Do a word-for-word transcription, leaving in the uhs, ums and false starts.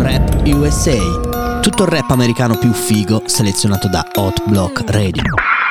Rap U S A. Tutto il rap americano più figo selezionato da Hot Block Radio.